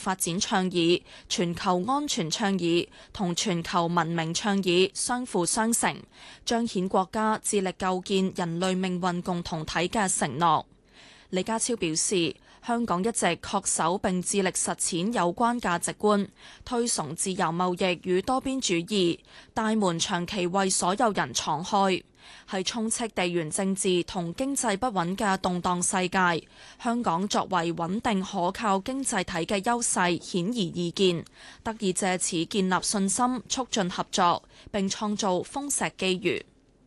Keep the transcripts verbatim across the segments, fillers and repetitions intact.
發展倡議、全球安全倡議同全球文明倡議相輔相成，彰顯國家致力構建人類命運共同體嘅承諾。李家超表示，香港一直恪守並致力實踐有關價值觀，推崇自由貿易與多邊主義，大門長期為所有人敞開。喺充斥地緣政治同經濟不穩嘅動盪世界，香港作為穩定可靠經濟體嘅優勢顯而易見，得以借此建立信心，促進合作，並創造豐碩機遇。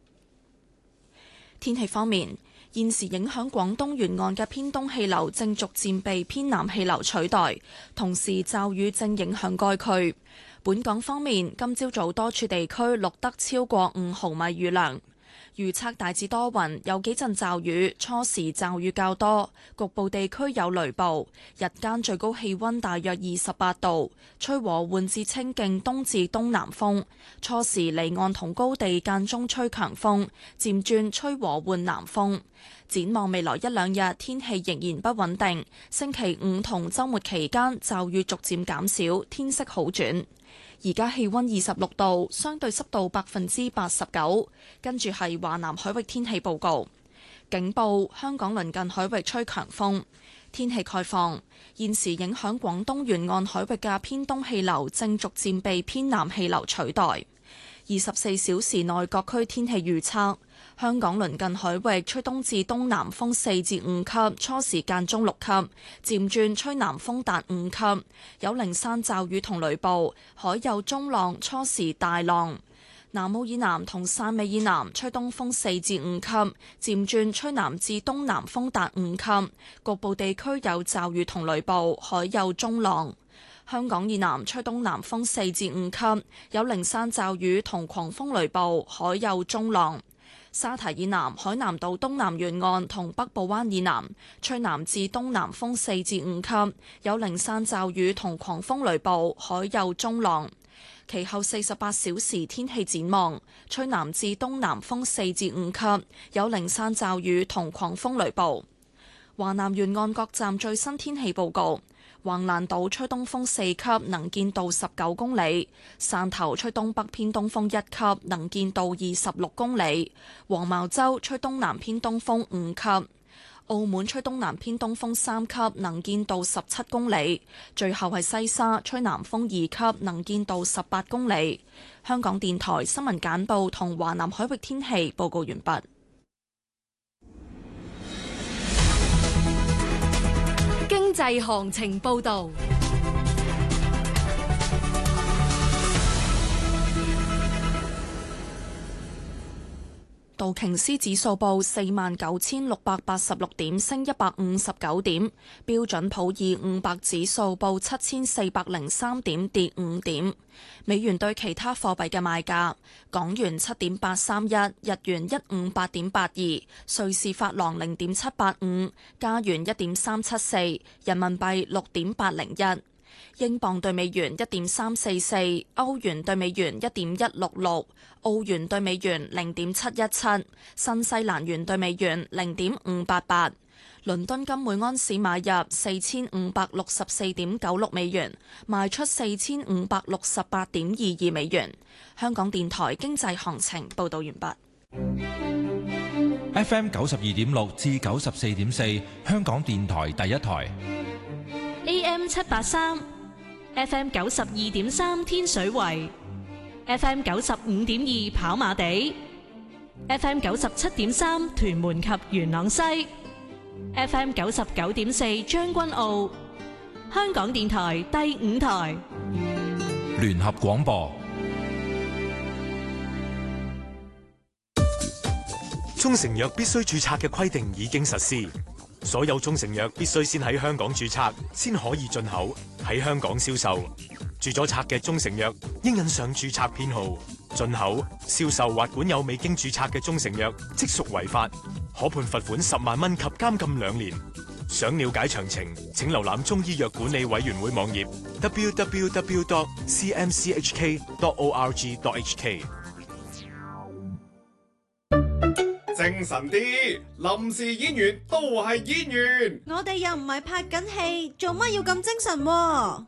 天氣方面，現時影響廣東沿岸嘅偏東氣流正逐漸被偏南氣流取代，同時驟雨正影響該區。本港方面，今朝早多處地區錄得超過五毫米雨量。預測大致多雲，有幾陣驟雨，初時驟雨較多，局部地區有雷暴。日間最高氣溫大約二十八度，吹和緩至清勁東至東南風。初時離岸同高地間中吹強風，漸轉吹和緩南風。展望未來一兩日，天氣仍然不穩定。星期五同週末期間驟雨逐漸減少，天色好轉。而家氣溫二十六度，相對濕度百分之八十九。跟住係華南海域天氣報告，警報：香港鄰近海域吹強風。天氣概況：現時影響廣東沿岸海域嘅偏東氣流正逐漸被偏南氣流取代。二十四小時內各區天氣預測：香港鄰近海域吹東至東南風四至五級，初時間中六級，漸轉吹南風達五級，有零散驟雨同雷暴，海有中浪，初時大浪。南澳以南同汕尾以南吹東風四至五級，漸轉吹南至東南風達五級，局部地區有驟雨同雷暴，海有中浪。香港以南吹東南風四至五級，有零散驟雨同狂風雷暴，海有中浪。沙堤以南海南島東南沿岸同北部灣以南吹南至東南風四至五級，有零散驟雨同狂風雷暴，海有中浪。其後四十八小時天氣展望，吹南至東南風四至五級，有零散驟雨同狂風雷暴。華南沿岸各站最新天氣報告：橫瀾島吹東風四級，能見度十九公里；汕頭吹東北偏東風一級，能見度二十六公里；黃茅洲吹東南偏東風五級；澳門吹東南偏東風三級，能見度十七公里；最後係西沙吹南風二級，能見度十八公里。香港電台新聞簡報同華南海域天氣報告完畢。 經濟行情報導。 道瓊斯指數報四萬九千六百八十六點，升一百五十九點。標準普爾五百指數報七千四百零三點，跌五點。美元對其他貨幣嘅賣價：港元七點八三一，日元一五八點八二，瑞士法郎零點七八五，加元一點三七四，人民幣六點八零一。英鎊對美元一點三四四，歐元對美元一點一六六，澳元對美元零點七一七，新西蘭元對美元零點五八八。倫敦金每安士買入四千五百六十四點九六美元，賣出四千五百六十八點二二美元。香港電台經濟行情報道完畢。 F M 九十二點六至九十四點四，香港電台第一台。 A M 七八三，F M 九十二點三天水圍，F M 九十五點二跑馬地，F M 九十七點三屯門及元朗西，F M 九十九點四將軍澳。香港電台第五台聯合廣播。 中成藥必須註冊嘅規定已經實施。所有中成藥必須先喺香港註冊，先可以進口，喺香港銷售。註咗冊嘅中成藥應印上註冊編號。進口、銷售或管有未經註冊嘅中成藥，即屬違法，可判罰款十萬蚊及監禁兩年。想了解詳情，請瀏覽中醫藥管理委員會網頁 double-u double-u double-u dot c m c h k dot org dot h k。 精神啲，臨時演員都係演員。 我哋又唔係拍緊戲，做乜要咁精神喎？